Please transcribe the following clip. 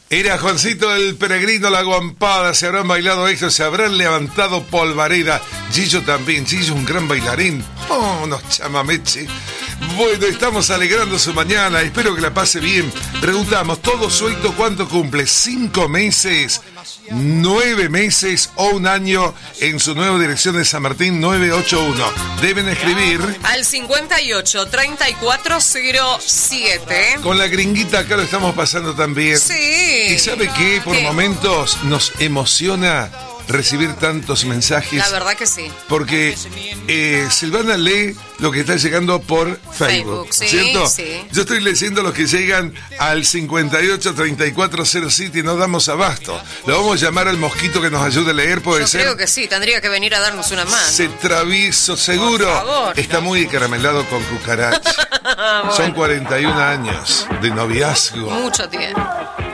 Era Juancito el Peregrino, La Guampada. Se habrán bailado esto, se habrán levantado polvareda. Gillo también, Gillo un gran bailarín. Oh, unos chamameche. Bueno, estamos alegrando su mañana, espero que la pase bien. Preguntamos, todo suelto, ¿cuánto cumple? 5 meses, 9 meses o un año en su nueva dirección de San Martín 981. Deben escribir al 583407. Con la gringuita acá lo estamos pasando también. Sí. ¿Y sabe qué? Por momentos nos emociona recibir tantos mensajes. La verdad que sí. Porque Silvana lee lo que está llegando por Facebook, sí, ¿cierto? Sí. Yo estoy leyendo los que llegan al 583407 y no damos abasto. Lo vamos a llamar al mosquito que nos ayude a leer, puede Yo ser. creo que sí, tendría que venir a darnos una mano. Se travieso, seguro. Por favor. Está muy caramelado con cucaracha. Bueno. Son 41 años de noviazgo. Mucho tiempo.